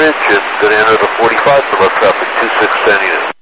bridge and going to enter the 45 for left traffic, 2610 units.